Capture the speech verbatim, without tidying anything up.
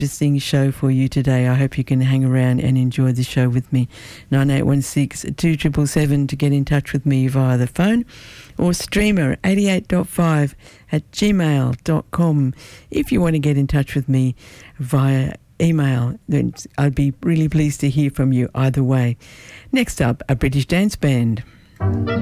interesting show for you today. I hope you can hang around and enjoy the show with me. nine eight one six, two seven seven to get in touch with me via the phone, or streamer eighty-eight point five at gmail dot com. If you want to get in touch with me via email, then I'd be really pleased to hear from you either way. Next up, a British dance band.